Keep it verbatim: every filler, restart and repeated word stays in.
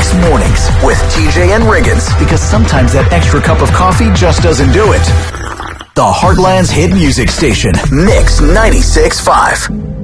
Mix Mornings with T J and Riggins, because sometimes that extra cup of coffee just doesn't do it. The Heartland's hit music station, Mix ninety-six point five.